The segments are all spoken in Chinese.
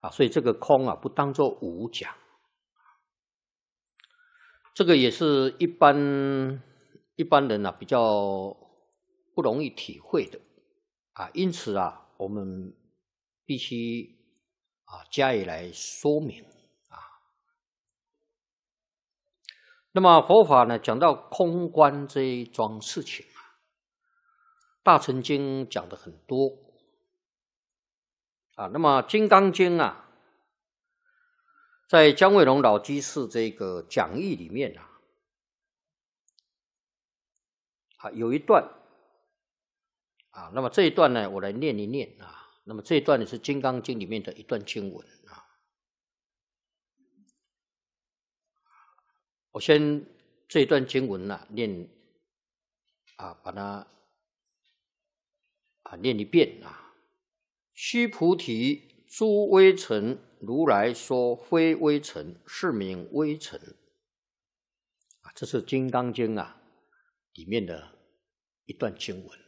所以这个空不当作无讲。这个也是一般人比较不容易体会的因此我们必须加以来说明那么佛法呢，讲到空观这一桩事情大乘经讲的很多那么金刚经在姜惠龙老居士这个讲义里面有一段那么这一段呢，我来念一念那么这一段呢是金刚经里面的一段经文我先这一段经文念把它念一遍须菩提，诸微尘，如来说非微尘，是名微尘这是金刚经里面的一段经文。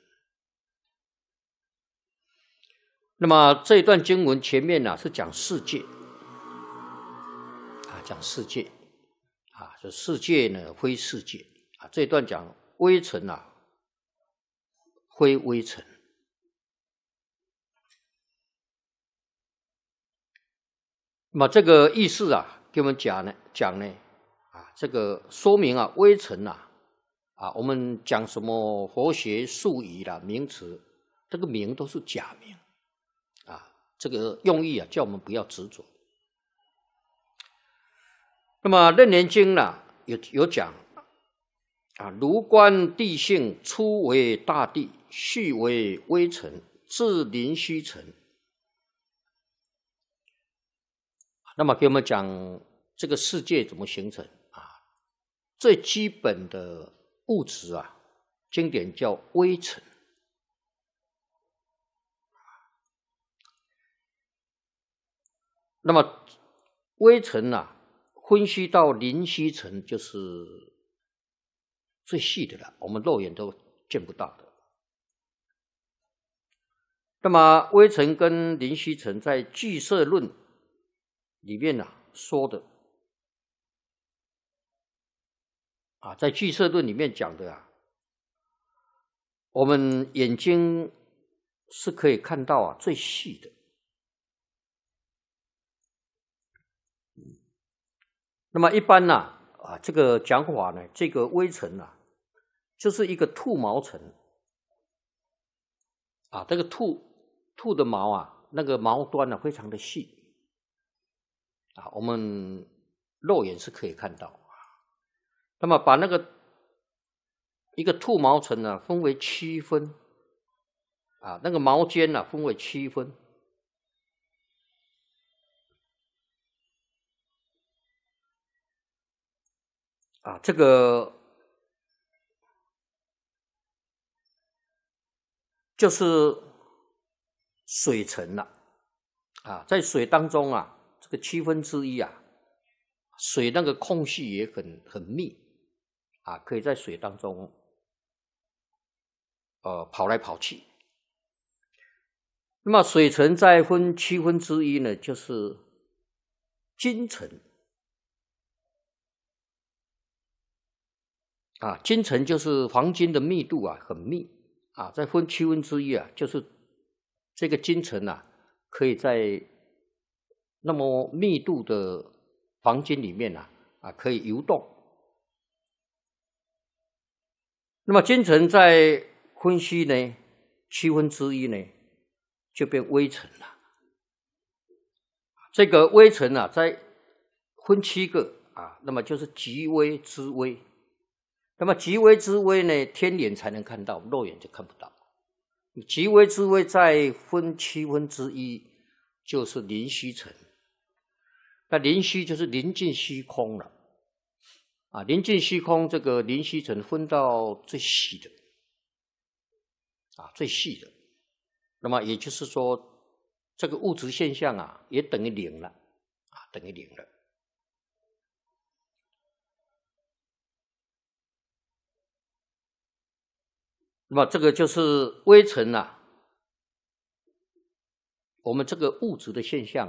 那么这一段经文前面是讲世界讲世界这世界呢非世界这一段讲微尘非微尘。那么这个意思给我们讲呢这个说明微尘我们讲什么佛学术语名词，这个名都是假名这个用意叫我们不要执着。那么《楞严经》有讲如观地性，初为大地，续为微尘，至临虚尘。那么给我们讲这个世界怎么形成最基本的物质经典叫微尘。那么微尘分析到临虚尘，就是最细的了，我们肉眼都见不到的。那么微尘跟临虚尘在俱舍论里面说的在俱舍论里面讲的我们眼睛是可以看到最细的。那么一般这个讲法呢，这个微尘就是一个兔毛尘这个兔的毛那个毛端非常的细我们肉眼是可以看到。那么把那个一个兔毛尘分为7分那个毛尖分为7分这个就是水尘在水当中这个1/7水那个空隙也很密可以在水当中跑来跑去。那么水尘再分1/7呢，就是金尘金尘就是黄金的密度很密再分1/7就是这个金尘可以在那么密度的黄金里面可以游动。那么金尘在分析呢1/7呢就变微尘了。这个微尘在分7个那么就是极微之微。那么极微之微呢，天眼才能看到，肉眼就看不到。极微之微再分1/7就是临虚尘。那临虚就是临近虚空了临近虚空，这个临虚尘分到最细的最细的。那么也就是说，这个物质现象也等于0了等于0了。那么这个就是微尘我们这个物质的现象